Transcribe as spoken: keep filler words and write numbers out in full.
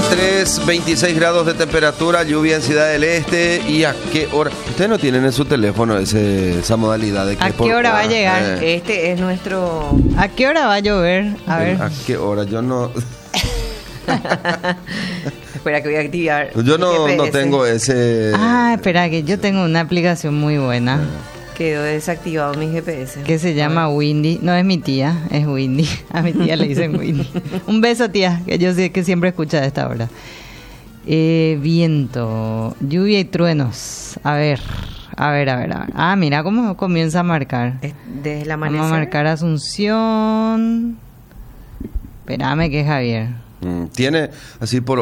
tres, veintiséis grados de temperatura, lluvia en Ciudad del Este. ¿Y a qué hora? Ustedes no tienen en su teléfono ese, esa modalidad de que ¿A qué hora va a llegar? Eh, Este es nuestro... ¿A qué hora va a llover? A ver. ¿A qué hora? Yo no... Espera que voy a activar. Yo no, no tengo ese... Ah, espera, que yo tengo una aplicación muy buena. Quedó desactivado mi G P S. Que se llama Windy. No es mi tía, es Windy. A mi tía le dicen Windy. Un beso, tía, que yo sé que siempre escucha a esta hora. Eh, viento, lluvia y truenos. A ver, a ver, a ver, a ver. Ah, mira cómo comienza a marcar. Desde el amanecer. Vamos a marcar Asunción. Espérame que es Javier. Tiene así por